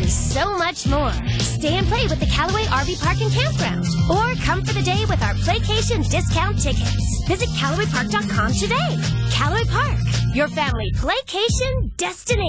and so much more. Stay and play with the Callaway RV Park and Campground. Or come for the day with our Playcation discount tickets. Visit CallawayPark.com today. Callaway Park, your family playcation destination.